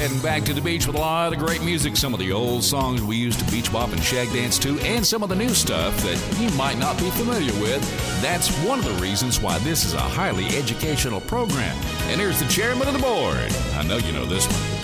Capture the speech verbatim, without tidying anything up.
heading back to the beach with a lot of great music, some of the old songs we used to beach bop and shag dance to, and some of the new stuff that you might not be familiar with. That's one of the reasons why this is a highly educational program. And here's the chairman of the board. I know you know this one.